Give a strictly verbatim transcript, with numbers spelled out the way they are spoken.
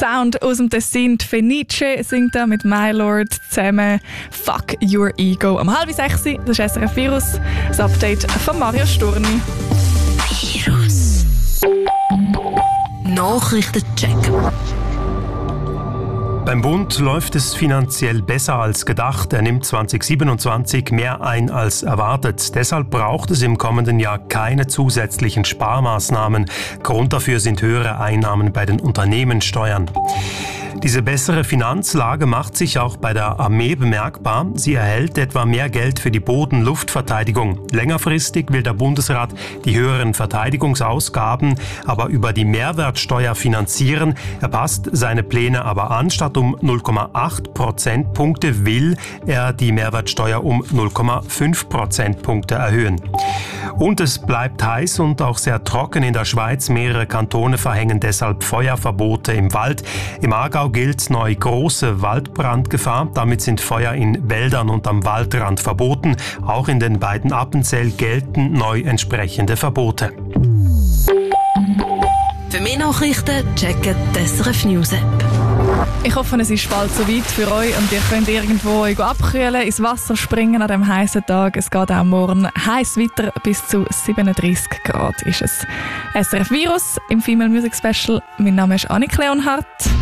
Sound aus dem Tessin. Die Fenice singt da mit My Lord zusammen «Fuck Your Ego». Am halb sechs, das ist S R F Virus, das Update von Mario Sturni. Virus Nachrichtencheck. Beim Bund läuft es finanziell besser als gedacht. Er nimmt zwanzig siebenundzwanzig mehr ein als erwartet. Deshalb braucht es im kommenden Jahr keine zusätzlichen Sparmaßnahmen. Grund dafür sind höhere Einnahmen bei den Unternehmenssteuern. Diese bessere Finanzlage macht sich auch bei der Armee bemerkbar. Sie erhält etwa mehr Geld für die Boden-Luftverteidigung. Längerfristig will der Bundesrat die höheren Verteidigungsausgaben aber über die Mehrwertsteuer finanzieren. Er passt seine Pläne aber an. Statt um null Komma acht Prozentpunkte will er die Mehrwertsteuer um null Komma fünf Prozentpunkte erhöhen. Und es bleibt heiß und auch sehr trocken in der Schweiz. Mehrere Kantone verhängen deshalb Feuerverbote im Wald. Im Aargau gilt neu große Waldbrandgefahr. Damit sind Feuer in Wäldern und am Waldrand verboten. Auch in den beiden Appenzell gelten neu entsprechende Verbote. Für mehr Nachrichten checken die S R F News App. Ich hoffe, es ist bald soweit für euch und ihr könnt irgendwo euch abkühlen, ins Wasser springen an diesem heißen Tag. Es geht auch morgen heiß weiter, bis zu siebenunddreißig Grad ist es. S R F Virus im Female Music Special. Mein Name ist Annik Leonhardt.